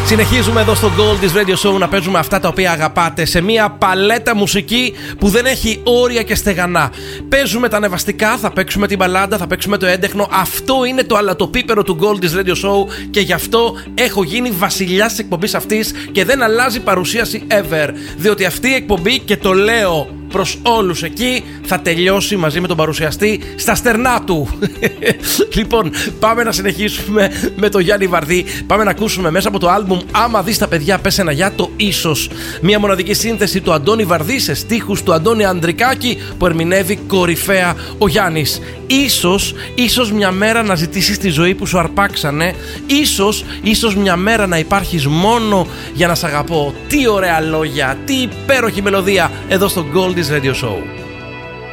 Συνεχίζουμε εδώ στο Gold's Radio Show να παίζουμε αυτά τα οποία αγαπάτε σε μια παλέτα μουσική που δεν έχει όρια και στεγανά. Παίζουμε τα ανεβαστικά, θα παίξουμε την μπαλάντα, θα παίξουμε το έντεχνο. Αυτό είναι το αλατοπίπερο του Gold's Radio Show και γι' αυτό έχω γίνει βασιλιάς της εκπομπής αυτής και δεν αλλάζει παρουσίαση ever. Διότι αυτή η εκπομπή, και το λέω προς όλους εκεί, θα τελειώσει μαζί με τον παρουσιαστή στα στερνά του. Λοιπόν, πάμε να συνεχίσουμε με τον Γιάννη Βαρδί. Πάμε να ακούσουμε μέσα από το άλμπουμ «Άμα δεις τα παιδιά πες ένα γεια» το «Ίσως». Μια μοναδική σύνθεση του Αντώνη Βαρδί σε στίχους του Αντώνη Ανδρικάκη που ερμηνεύει κορυφαία ο Γιάννης. Ίσως μια μέρα να ζητήσεις τη ζωή που σου αρπάξανε. Ίσως μια μέρα να υπάρχεις μόνο για να σ' αγαπώ. Τι ωραία λόγια, τι υπέροχη μελωδία εδώ στο Gold's Radio Show.